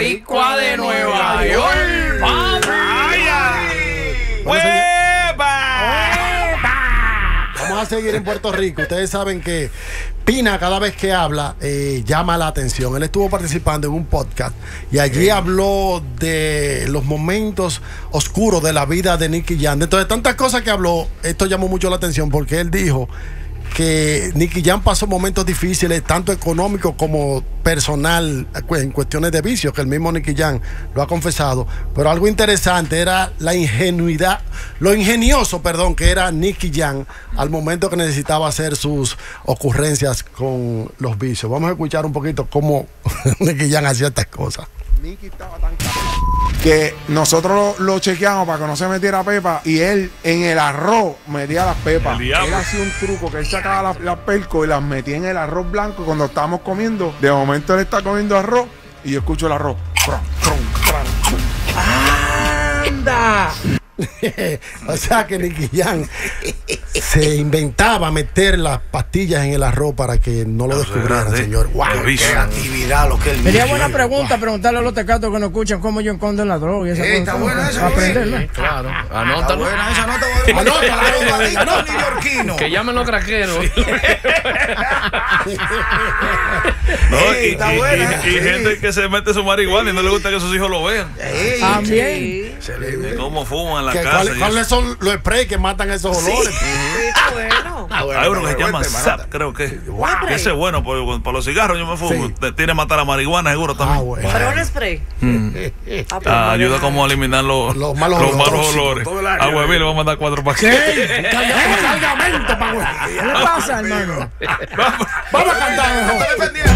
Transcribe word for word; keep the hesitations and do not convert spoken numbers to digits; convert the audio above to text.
boricua de Nueva York. ¡Vaya! Vamos a seguir en Puerto Rico. Ustedes saben que Pina, cada vez que habla, eh, llama la atención. Él estuvo participando en un podcast y allí habló de los momentos oscuros de la vida de Nicky Jam. Dentro de tantas cosas que habló, esto llamó mucho la atención porque él dijo que Nicky Jam pasó momentos difíciles, tanto económicos como personal, en cuestiones de vicios, que el mismo Nicky Jam lo ha confesado. Pero algo interesante era la ingenuidad, lo ingenioso, perdón, que era Nicky Jam al momento que necesitaba hacer sus ocurrencias con los vicios. Vamos a escuchar un poquito cómo Nicky Jam hacía estas cosas. Nicky estaba tan caro que nosotros lo, lo chequeamos para que no se metiera pepa y él en el arroz metía las pepas. Él hacía un truco que él sacaba las la perco y las metía en el arroz blanco. Y cuando estábamos comiendo, de momento él está comiendo arroz y yo escucho el arroz. ¡Anda! O sea que Nicky Jam se inventaba meter las pastillas en el arroz para que no lo descubrieran, señor. ¡Wow! ¡Qué creatividad lo que él Sería buena pregunta preguntarle a los tecatos que no escuchan cómo yo escondo la droga y esa eh, está buena esa, aprenderla. Sí, claro. Anótalo. Buena esa nota. Anótala. Que llamen los craqueros. No, y, está y, buena, y, y, y gente que se mete su marihuana y no le gusta que sus hijos lo vean. También. ¿Cómo fuman en la ¿Qué, casa? ¿Cuáles cuál son los sprays que matan esos olores? Sí, está bueno. Hay uno que se llama Zap, creo que. Wow. Ese es bueno, porque para los cigarros yo me fumo. Sí. Tiene que matar la marihuana, seguro también. Ah, bueno. Pero un spray. Mm. ah, ah, ayuda como a eliminar los, los malos los olores. Malos olores. A Huevín le vamos a mandar cuatro paquetes. ¿Qué? Cargamento para ¿Qué pasa, hermano? Vamos a cantar mejor.